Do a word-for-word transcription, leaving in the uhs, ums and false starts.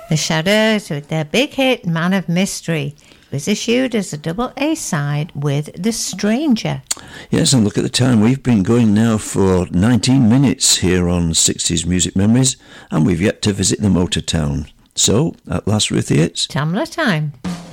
The Shadows with their big hit Man of Mystery. It was issued as a double A-side with The Stranger. Yes, and look at the time. We've been going now for nineteen minutes here on sixties Music Memories, and we've yet to visit the Motor Town. So, at last, Ruthie, it's Tamla time.